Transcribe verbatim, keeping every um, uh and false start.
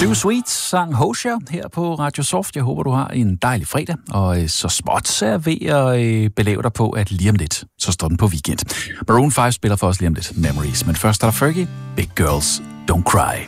Too Sweet sang Hosier her på Radio Soft. Jeg håber, du har en dejlig fredag, og så småt er ved at belave dig på, at lige om lidt, så står den på weekend. Maroon fem spiller for os lige om lidt, Memories. Men først er der Fergie, Big Girls Don't Cry.